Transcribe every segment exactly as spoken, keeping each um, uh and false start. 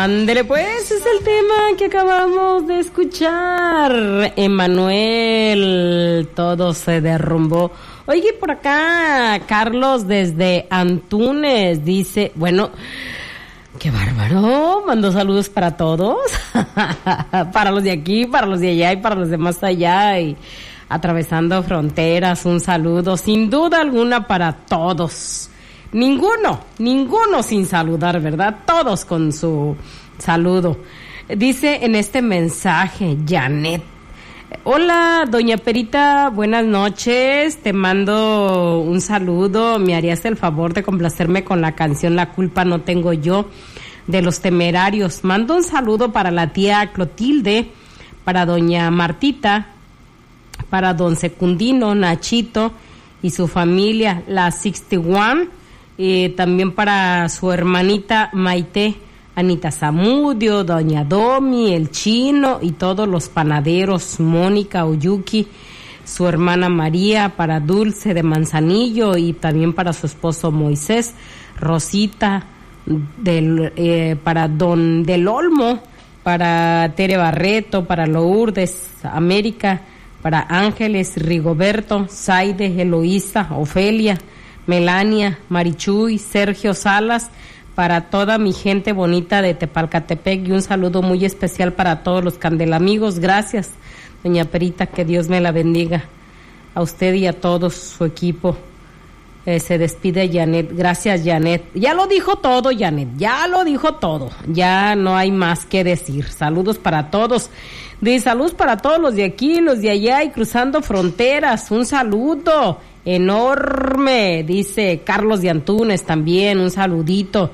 Ándele, pues, es el tema que acabamos de escuchar. Emanuel, todo se derrumbó. Oye, por acá, Carlos desde Antunes dice, bueno, qué bárbaro, mandó saludos para todos, para los de aquí, para los de allá y para los de más allá, y atravesando fronteras, un saludo, sin duda alguna, para todos. Ninguno, ninguno sin saludar, ¿verdad? Todos con su saludo. Dice en este mensaje, Janet, hola, doña Perita, buenas noches, te mando un saludo, me harías el favor de complacerme con la canción La culpa no tengo yo, de Los Temerarios. Mando un saludo para la tía Clotilde, para doña Martita, para don Secundino, Nachito y su familia, la sesenta y uno, y también para su hermanita Maite, Anita Zamudio, doña Domi, el Chino y todos los panaderos, Mónica, Oyuki, su hermana María, para Dulce de Manzanillo y también para su esposo Moisés, Rosita, del, eh, para don Del Olmo, para Tere Barreto, para Lourdes, América, para Ángeles, Rigoberto, Zaide, Eloísa, Ofelia, Melania, Marichuy, Sergio Salas, para toda mi gente bonita de Tepalcatepec, y un saludo muy especial para todos los candelamigos. Gracias, doña Perita, que Dios me la bendiga a usted y a todo su equipo. Eh, se despide Janet. Gracias, Janet. Ya lo dijo todo, Janet, ya lo dijo todo, ya no hay más que decir. Saludos para todos. De saludos para todos los de aquí, los de allá y cruzando fronteras. Un saludo enorme, dice Carlos de Antunes también, un saludito.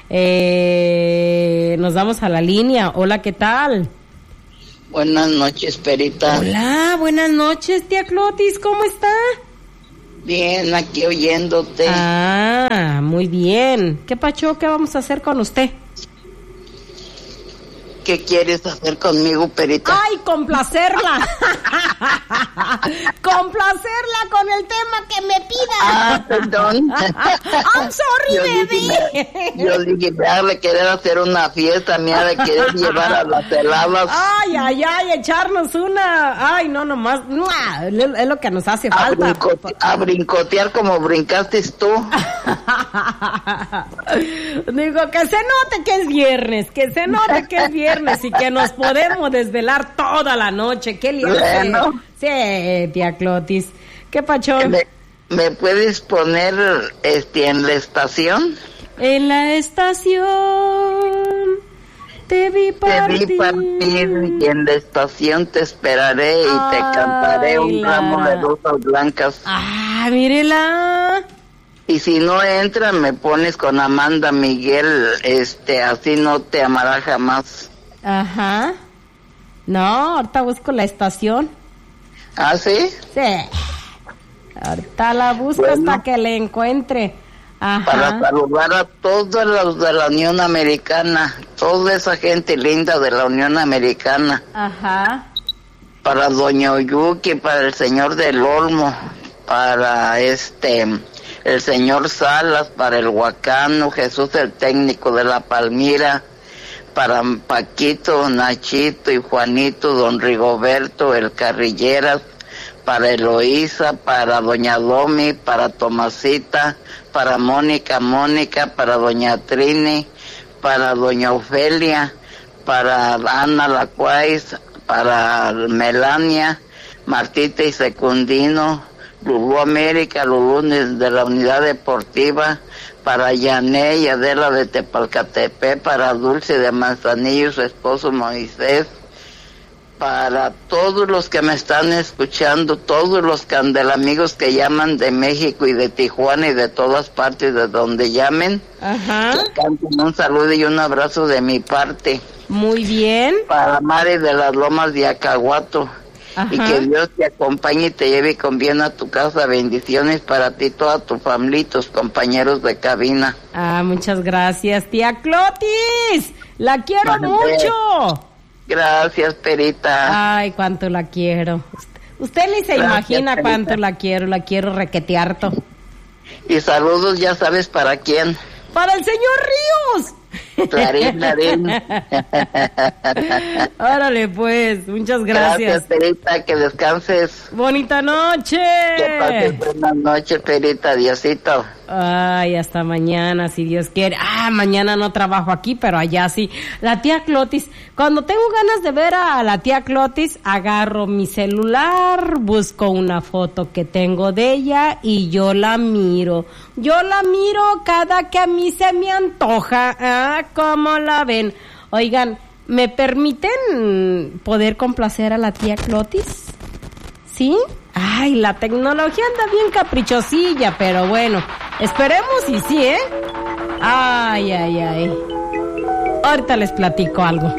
Eh, nos vamos a la línea. Hola, ¿qué tal? Buenas noches, Perita. Hola, buenas noches, tía Clotis, ¿cómo está? Bien, aquí oyéndote. Ah, muy bien. ¿Qué pacho? ¿Qué vamos a hacer con usted? ¿Qué quieres hacer conmigo, Perita? ¡Ay, complacerla! ¡Complacerla con el tema que me pida! Ah, perdón. I'm sorry, yo baby. Dije, yo dije, me ha de querer hacer una fiesta, me ha de querer llevar a las heladas. Ay, ay, ay, echarnos una. Ay, no, nomás. Es lo que nos hace a falta. Brincote, a brincotear como brincaste tú. Digo, que se note que es viernes, que se note que es viernes. Y que nos podemos desvelar toda la noche. ¿Qué le hace? Bueno. Sí, tía Clotis. ¿Qué pachón? ¿Me, ¿Me puedes poner este en la estación? En la estación te vi partir. Te vi partir y en la estación te esperaré y Ay, te cantaré un Lara. ramo de rosas blancas. Ah, mírela. Y si no entra, me pones con Amanda Miguel, este, así no te amará jamás. Ajá. No, ahorita busco la estación. ¿Ah, sí? Sí. Ahorita la busco Bueno. hasta que la encuentre. Ajá. Para saludar a todos los de la Unión Americana, toda esa gente linda de la Unión Americana. Ajá. Para Doña Oyuki, para el señor Del Olmo, para este, el señor Salas, para el Huacano, Jesús el técnico de la Palmira, para Paquito, Nachito y Juanito, don Rigoberto, el Carrilleras, para Eloísa, para Doña Domi, para Tomasita, para Mónica, Mónica, para Doña Trini, para Doña Ofelia, para Ana Lacuais, para Melania, Martita y Secundino, Lulú América, Lulú de la Unidad Deportiva, para Yané y Adela de Tepalcatepec, para Dulce de Manzanillo, su esposo Moisés, para todos los que me están escuchando, todos los candelamigos que llaman de México y de Tijuana y de todas partes de donde llamen. Ajá. Canten un saludo y un abrazo de mi parte. Muy bien. Para Mari de las Lomas de Acahuato. Ajá. Y que Dios te acompañe y te lleve con bien a tu casa. Bendiciones para ti, toda tu familia y tus compañeros de cabina. Ah, muchas gracias, tía Clotis. La quiero Vale. mucho. Gracias, Perita. Ay, cuánto la quiero. Usted ni se Gracias, imagina Perita. cuánto la quiero. La quiero requete harto. Y saludos, ya sabes para quién. Para el señor Ríos. Clarín, Clarín. Órale, pues, muchas gracias. Gracias, Perita, que descanses. Bonita noche. Que pases buenas noches, Perita, Diosito. Ay, hasta mañana, si Dios quiere. Ah, mañana no trabajo aquí, pero allá sí. La tía Clotis, cuando tengo ganas de ver a la tía Clotis, agarro mi celular, busco una foto que tengo de ella y yo la miro. Yo la miro cada que a mí se me antoja. Ah, ¿cómo la ven? Oigan, ¿me permiten poder complacer a la tía Clotis? ¿Sí? Ay, la tecnología anda bien caprichosilla, pero bueno, esperemos y sí, ¿eh? Ay, ay, ay. Ahorita les platico algo.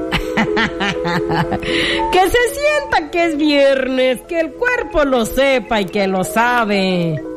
Que se sienta que es viernes, que el cuerpo lo sepa y que lo sabe.